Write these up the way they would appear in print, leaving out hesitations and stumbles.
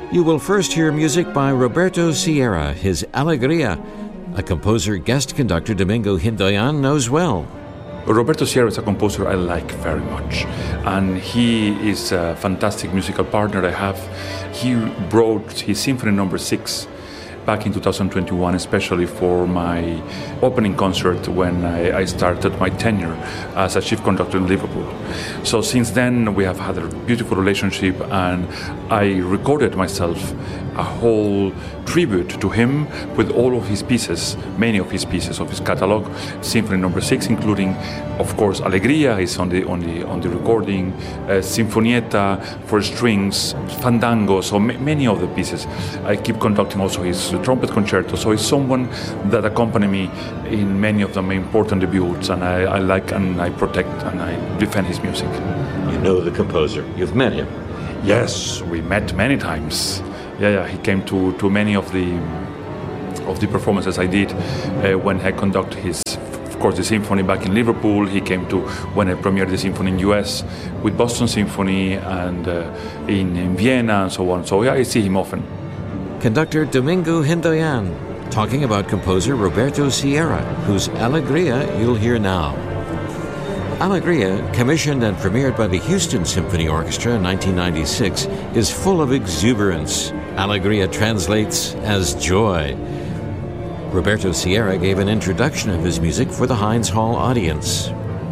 You will first hear music by Roberto Sierra, his Alegría, a composer guest conductor Domingo Hindoyan knows well. Roberto Sierra is a composer I like very much, and he is a fantastic musical partner I have. He wrote his Symphony No. 6 back in 2021, especially for my opening concert when I started my tenure as a chief conductor in Liverpool. So since then, we have had a beautiful relationship, and I recorded myself a whole tribute to him with all of his pieces, many of his pieces of his catalog. Symphony No. 6, including, of course, Alegría is on the recording, Sinfonietta for strings, Fandango, so many of the pieces. I keep conducting also his trumpet concerto, so he's someone that accompanied me in many of the important debuts, and I like and I protect and I defend his music. You know the composer. You've met him. Yes, we met many times. Yeah, he came to many of the performances I did when I conducted of course, the symphony back in Liverpool. He came to when I premiered the symphony in US with Boston Symphony and in Vienna and so on. So yeah, I see him often. Conductor Domingo Hindoyan talking about composer Roberto Sierra, whose Alegría you'll hear now. Alegría, commissioned and premiered by the Houston Symphony Orchestra in 1996, is full of exuberance. Alegría translates as joy. Roberto Sierra gave an introduction of his music for the Heinz Hall audience.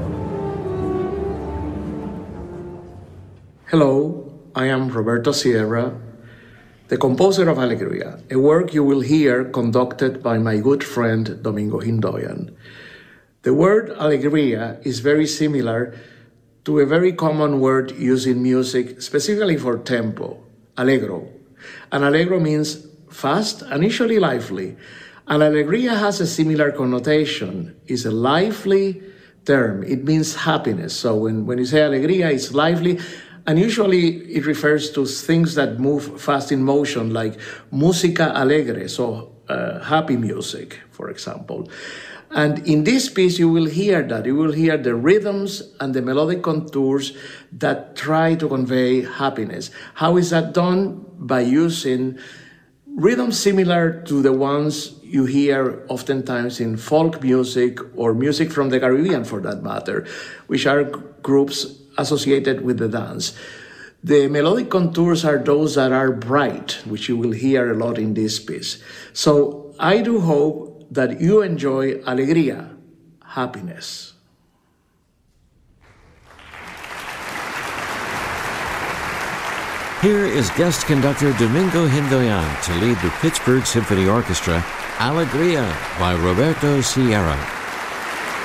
Hello, I am Roberto Sierra, the composer of Alegría, a work you will hear conducted by my good friend Domingo Hindoyan. The word alegría is very similar to a very common word used in music, specifically for tempo, allegro. And allegro means fast and usually lively. And alegría has a similar connotation. It's a lively term. It means happiness. So when you say alegría, it's lively. And usually it refers to things that move fast in motion, like música alegre, so happy music, for example. And in this piece, you will hear that. You will hear the rhythms and the melodic contours that try to convey happiness. How is that done? By using rhythms similar to the ones you hear oftentimes in folk music or music from the Caribbean, for that matter, which are groups associated with the dance. The melodic contours are those that are bright, which you will hear a lot in this piece. So I do hope that you enjoy alegría, happiness. Here is guest conductor Domingo Hindoyan to lead the Pittsburgh Symphony Orchestra, Alegría by Roberto Sierra.